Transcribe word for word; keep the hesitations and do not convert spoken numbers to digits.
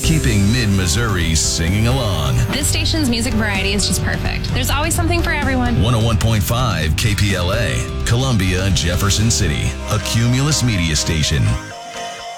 keeping mid-Missouri singing along. This station's music variety is just perfect. There's always something for everyone. one oh one point five K P L A, Columbia, Jefferson City, a Cumulus Media station.